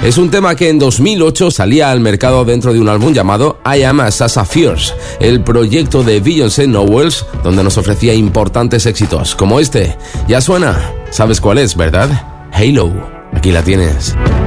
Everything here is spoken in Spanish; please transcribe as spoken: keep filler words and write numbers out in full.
Es un tema que en dos mil ocho salía al mercado dentro de un álbum llamado I Am a Sasha Fierce, el proyecto de Beyoncé Knowles, donde nos ofrecía importantes éxitos, como este. Ya suena, ¿sabes cuál es, verdad? Halo, aquí la tienes.